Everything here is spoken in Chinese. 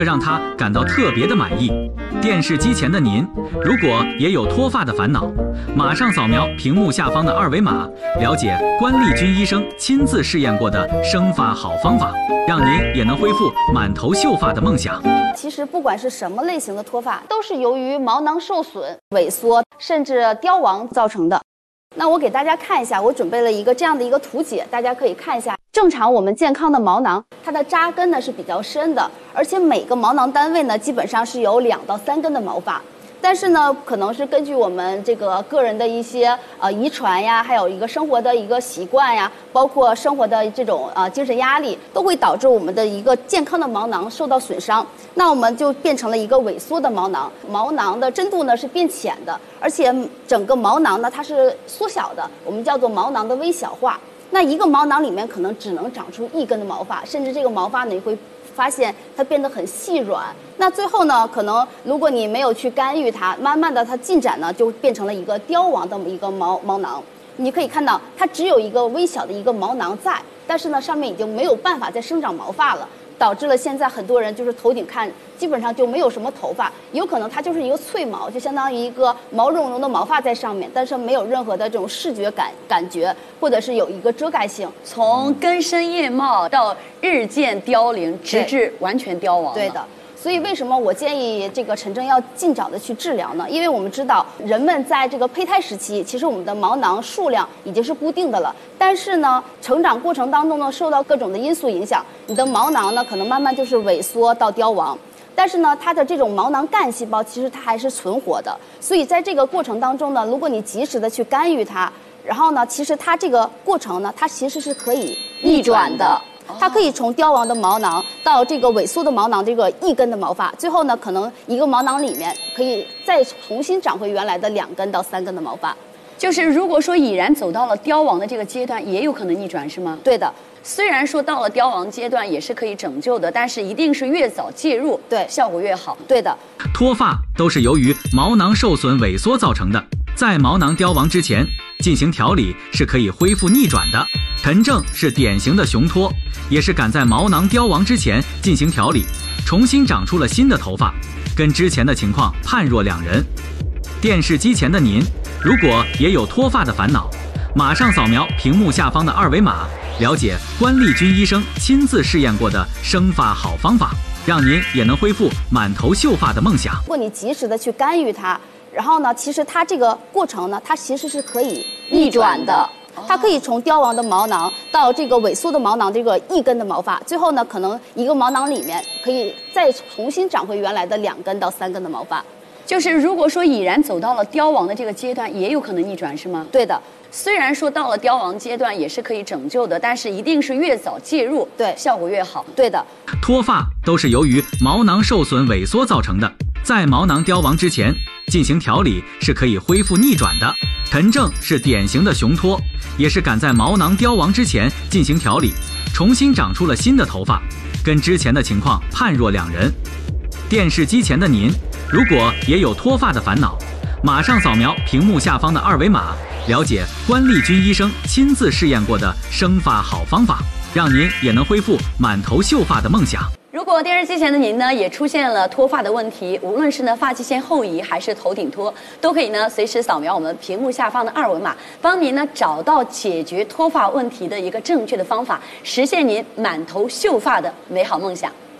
让他感到特别的满意。电视机前的您，如果也有脱发的烦恼，马上扫描屏幕下方的二维码，了解关丽君医生亲自试验过的生发好方法，让您也能恢复满头秀发的梦想。 其实不管是什么类型的脱发，都是由于毛囊受损、萎缩甚至凋亡造成的。那我给大家看一下，我准备了一个这样的一个图解，大家可以看一下。正常我们健康的毛囊，它的扎根呢是比较深的，而且每个毛囊单位呢基本上是有2到3根的毛发。但是呢，可能是根据我们这个个人的一些遗传呀，还有一个生活的一个习惯呀，包括生活的这种精神压力，都会导致我们的一个健康的毛囊受到损伤。那我们就变成了一个萎缩的毛囊，毛囊的深度呢是变浅的，而且整个毛囊呢它是缩小的，我们叫做毛囊的微小化。那一个毛囊里面可能只能长出1根的毛发，甚至这个毛发呢你会发现它变得很细软。那最后呢，可能如果你没有去干预它，慢慢的它进展呢就变成了一个凋亡的一个毛囊。你可以看到它只有一个微小的一个毛囊在，但是呢上面已经没有办法再生长毛发了，导致了现在很多人就是头顶看基本上就没有什么头发，有可能它就是一个脆毛，就相当于一个毛茸茸的毛发在上面，但是没有任何的这种视觉感觉，或者是有一个遮盖性。 从根深叶茂到日渐凋零，直至完全凋亡。 对的。所以为什么我建议这个陈真要尽早的去治疗呢？因为我们知道人们在这个胚胎时期，其实我们的毛囊数量已经是固定的了，但是呢，成长过程当中呢，受到各种的因素影响，你的毛囊呢可能慢慢就是萎缩到凋亡。但是呢，它的这种毛囊干细胞其实它还是存活的，所以在这个过程当中呢，如果你及时的去干预它，然后呢，其实它这个过程呢，它其实是可以逆转的。它可以从凋亡的毛囊到这个萎缩的毛囊，这个1根的毛发，最后呢，可能一个毛囊里面可以再重新长回原来的2根到3根的毛发。 就是如果说已然走到了凋亡的这个阶段，也有可能逆转，是吗？ 对的。 虽然说到了凋亡阶段也是可以拯救的，但是一定是越早介入， 对， 效果越好。 对的。 脱发都是由于毛囊受损萎缩造成的，在毛囊凋亡之前进行调理是可以恢复逆转的。陈正是典型的雄脱，也是赶在毛囊凋亡之前进行调理，重新长出了新的头发，跟之前的情况判若两人。电视机前的您，如果也有脱发的烦恼，马上扫描屏幕下方的二维码，了解关丽君医生亲自试验过的生发好方法，让您也能恢复满头秀发的梦想。 如果你及时的去干预它，然后呢，其实它这个过程呢，它其实是可以逆转的。它可以从凋亡的毛囊到这个萎缩的毛囊，这个1根的毛发，最后呢，可能一个毛囊里面可以再重新长回原来的2根到3根的毛发。 就是如果说已然走到了凋亡的这个阶段，也有可能逆转，是吗？ 对的。 虽然说到了凋亡阶段也是可以拯救的，但是一定是越早介入， 对， 效果越好。 对的。 脱发都是由于毛囊受损萎缩造成的，在毛囊凋亡之前进行调理是可以恢复逆转的。陈正是典型的雄脱，也是赶在毛囊凋亡之前进行调理，重新长出了新的头发，跟之前的情况判若两人。电视机前的您，如果也有脱发的烦恼，马上扫描屏幕下方的二维码，了解关丽君医生亲自试验过的生发好方法，让您也能恢复满头秀发的梦想。 如果电视机前的您呢也出现了脱发的问题，无论是呢发际线后移还是头顶脱，都可以呢随时扫描我们屏幕下方的二维码，帮您呢找到解决脱发问题的一个正确的方法，实现您满头秀发的美好梦想。